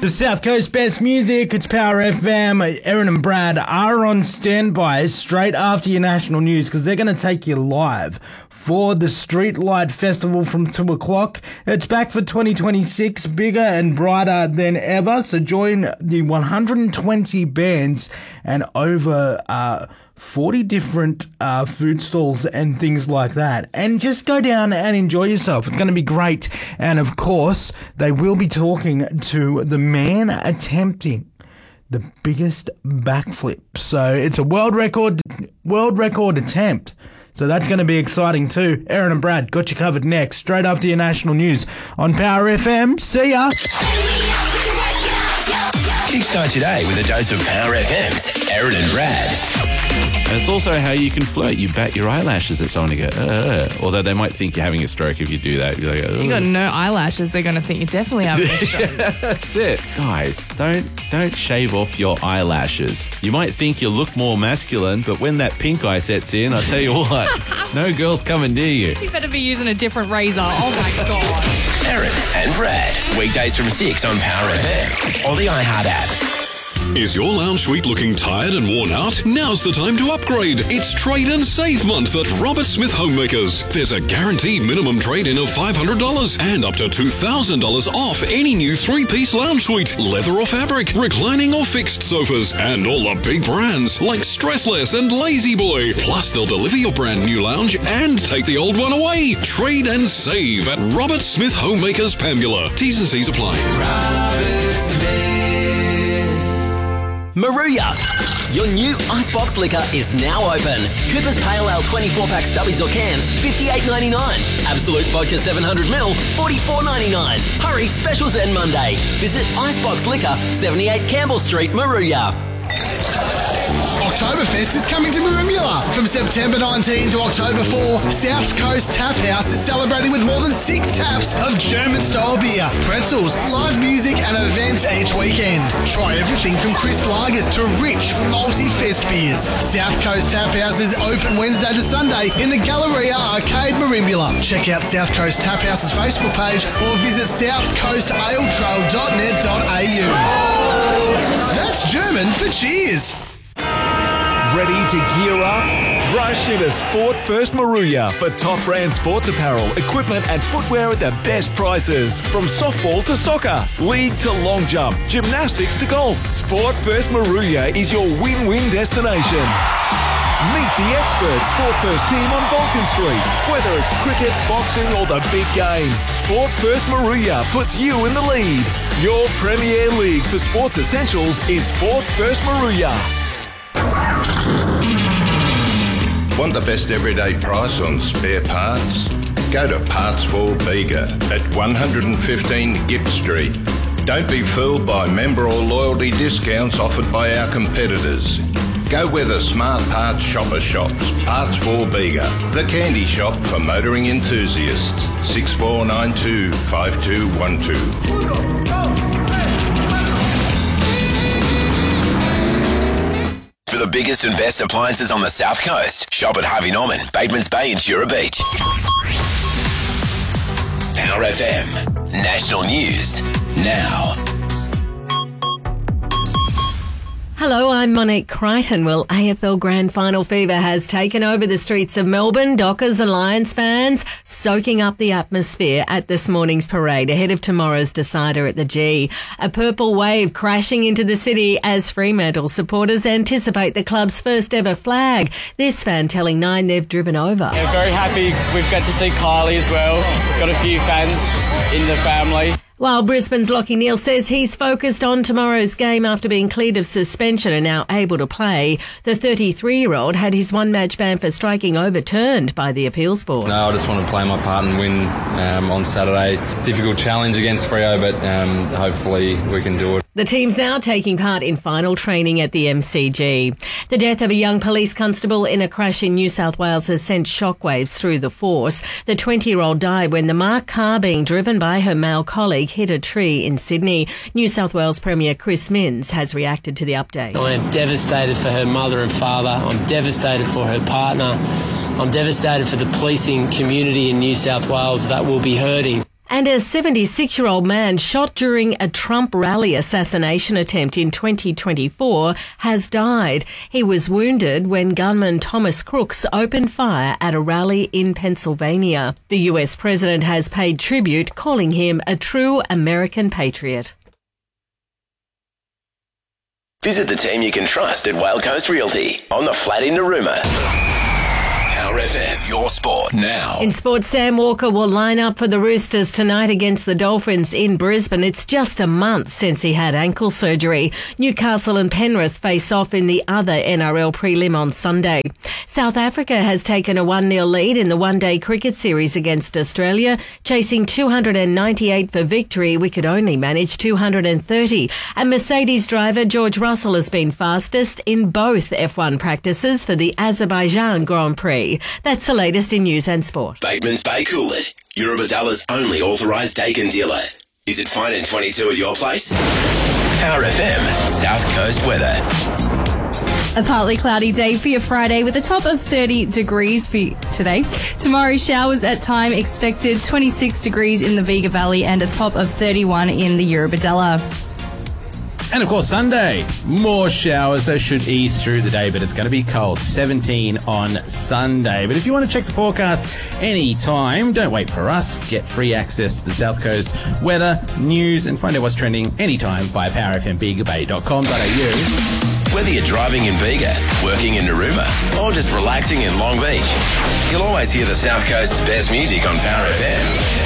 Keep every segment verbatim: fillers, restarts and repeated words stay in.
The South Coast Best Music, it's Power F M. Erin and Brad are on standby straight after your national news because they're going to take you live for the Streetlight Festival from two o'clock. It's back for twenty twenty-six, bigger and brighter than ever. So join the one hundred twenty bands and over uh, forty different uh, food stalls and things like that. And just go down and enjoy yourself. It's going to be great. And of course, they will be talking to the man attempting the biggest backflip. So it's a world record, world record attempt. So that's going to be exciting too. Erin and Brad got you covered next, straight after your national news on Power F M. See ya. Kickstart your day with a dose of Power F M's Erin and Brad. And it's also how you can flirt. You bat your eyelashes at someone and go, uh, although they might think you're having a stroke if you do that. You're like, you got no eyelashes, they're going to think you're definitely having a stroke. That's it. Guys, don't don't shave off your eyelashes. You might think you look more masculine, but when that pink eye sets in, I'll tell you what, no girls coming near you. You better be using a different razor. Oh my God. Erin and Brad, weekdays from six on Power F M or the iHeart app. Is your lounge suite looking tired and worn out? Now's the time to upgrade. It's Trade and Save Month at Robert Smith Homemakers. There's a guaranteed minimum trade-in of five hundred dollars and up to two thousand dollars off any new three-piece lounge suite, leather or fabric, reclining or fixed sofas, and all the big brands like Stressless and Lazy Boy. Plus, they'll deliver your brand new lounge and take the old one away. Trade and save at Robert Smith Homemakers, Pambula. T's and C's apply. Robert Smith. Maruya. Your new Icebox liquor is now open. Cooper's Pale Ale twenty-four pack stubbies or cans, fifty-eight ninety-nine. Absolute Vodka seven hundred milliliters, forty-four ninety-nine. Hurry, specials end Monday. Visit Icebox Liquor, seventy-eight Campbell Street, Maruya. Oktoberfest is coming to Merimbula. From September nineteenth to October fourth, South Coast Tap House is celebrating with more than six taps of German-style beer, pretzels, live music and events each weekend. Try everything from crisp lagers to rich, malty fest beers. South Coast Tap House is open Wednesday to Sunday in the Galleria Arcade, Merimbula. Check out South Coast Tap House's Facebook page or visit south coast ale trail dot net dot a u. That's German for cheers. Ready to gear up? Rush into Sport First Maruya for top brand sports apparel, equipment and footwear at the best prices. From softball to soccer, league to long jump, gymnastics to golf. Sport First Maruya is your win-win destination. Meet the expert Sport First team on Vulcan Street. Whether it's cricket, boxing or the big game, Sport First Maruya puts you in the lead. Your premier league for sports essentials is Sport First Maruya. Want the best everyday price on spare parts? Go to Parts for Bega at one fifteen Gipp Street. Don't be fooled by member or loyalty discounts offered by our competitors. Go where the smart parts shopper shops. Parts for Bega, the candy shop for motoring enthusiasts. six four nine two, five two one two. For the biggest and best appliances on the South Coast, shop at Harvey Norman, Batemans Bay and Jura Beach. Power F M, National News, now. Hello, I'm Monique Crichton. Well, A F L Grand Final fever has taken over the streets of Melbourne. Dockers and Lions fans soaking up the atmosphere at this morning's parade ahead of tomorrow's decider at the G. A purple wave crashing into the city as Fremantle supporters anticipate the club's first ever flag. This fan telling Nine they've driven over. Yeah, very happy we've got to see Kylie as well. Got a few fans in the family. While Brisbane's Lachie Neale says he's focused on tomorrow's game after being cleared of suspension and now able to play, the thirty-three-year-old had his one-match ban for striking overturned by the appeals board. No, I just want to play my part and win um, on Saturday. Difficult challenge against Freo, but um, hopefully we can do it. The team's now taking part in final training at the M C G. The death of a young police constable in a crash in New South Wales has sent shockwaves through the force. The twenty-year-old died when the marked car being driven by her male colleague hit a tree in Sydney. New South Wales Premier Chris Minns has reacted to the update. I am devastated for her mother and father. I'm devastated for her partner. I'm devastated for the policing community in New South Wales that will be hurting. And a seventy-six-year-old man shot during a Trump rally assassination attempt in twenty twenty-four has died. He was wounded when gunman Thomas Crooks opened fire at a rally in Pennsylvania. The U S president has paid tribute, calling him a true American patriot. Visit the team you can trust at Whale Coast Realty on the flat in Narooma. Power F M, your sport now. In sports, Sam Walker will line up for the Roosters tonight against the Dolphins in Brisbane. It's just a month since he had ankle surgery. Newcastle and Penrith face off in the other N R L prelim on Sunday. South Africa has taken a one nil lead in the one-day cricket series against Australia. Chasing two hundred ninety-eight for victory, we could only manage two hundred thirty. And Mercedes driver George Russell has been fastest in both F one practices for the Azerbaijan Grand Prix. That's the latest in news and sport. Bateman's Bay Coolit, Eurobadalla's only authorised Dakin dealer. Is it fine in twenty-two at your place? Power F M, South Coast weather. A partly cloudy day for your Friday with a top of thirty degrees for today. Tomorrow, showers at time expected, twenty-six degrees in the Vega Valley and a top of thirty-one in the Eurobadalla. And of course, Sunday, more showers. They should ease through the day, but it's going to be cold. seventeen on Sunday. But if you want to check the forecast anytime, don't wait for us. Get free access to the South Coast weather, news, and find out what's trending anytime via power f m bega bay dot com dot a u. Whether you're driving in Bega, working in Narooma, or just relaxing in Long Beach, you'll always hear the South Coast's best music on Power F M.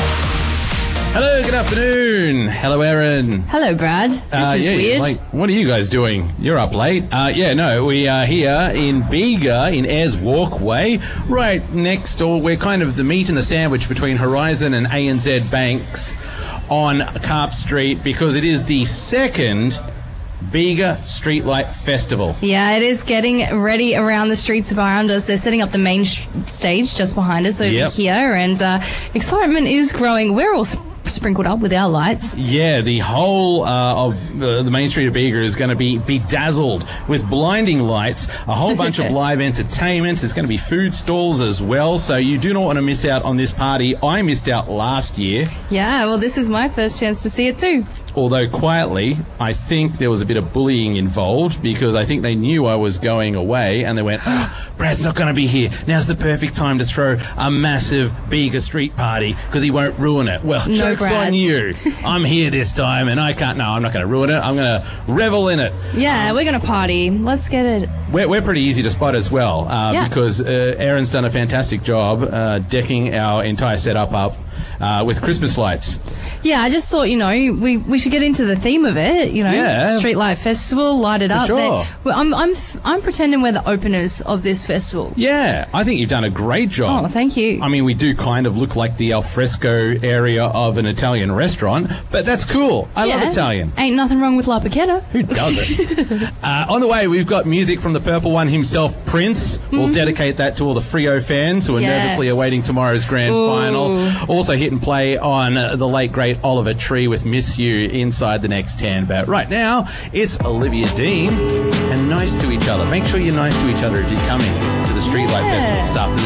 Hello, good afternoon. Hello, Erin. Hello, Brad. This uh, is yeah, weird. Like, what are you guys doing? You're up late. Uh, yeah, no, we are here in Bega, in Ayers Walkway, right next door. We're kind of the meat and the sandwich between Horizon and A N Z Banks on Carp Street, because it is the second Bega Streetlight Festival. Yeah, it is getting ready around the streets around us. They're setting up the main sh- stage just behind us over Yep. here, and uh, excitement is growing. We're all sp- sprinkled up with our lights. Yeah, the whole uh, of uh, the main street of Bega is going to be bedazzled with blinding lights, a whole bunch of live entertainment. There's going to be food stalls as well, so you do not want to miss out on this party. I missed out last year. Yeah, well, this is my first chance to see it too. Although quietly, I think there was a bit of bullying involved, because I think they knew I was going away and they went, oh, Brad's not going to be here. Now's the perfect time to throw a massive Bega street party because he won't ruin it. Well, No, joke's Brads. on you. I'm here this time and I can't, no, I'm not going to ruin it. I'm going to revel in it. Yeah, we're going to party. Let's get it. We're, we're pretty easy to spot as well, uh, Yeah. because uh, Erin's done a fantastic job uh, decking our entire setup up uh, with Christmas lights. Yeah, I just thought, you know, we, we should get into the theme of it, you know, Yeah. Streetlight Festival, light it For up. sure. They- well, I'm, I'm, I'm pretending we're the openers of this festival. Yeah, I think you've done a great job. Oh, thank you. I mean, we do kind of look like the alfresco area of an Italian restaurant, but that's cool. I love Yeah. Italian. Ain't nothing wrong with La Piquetta. Who doesn't? uh, on the way, we've got music from the Purple One himself, Prince. We'll dedicate that to all the Freo fans who are Yes. nervously awaiting tomorrow's grand Ooh. final. Also hit and play on uh, the late, great Oliver Tree with Miss You inside the next ten. But right now, it's Olivia Dean and Nice to Each Other. Make sure you're nice to each other if you're coming to the Streetlight Yeah. Festival this afternoon.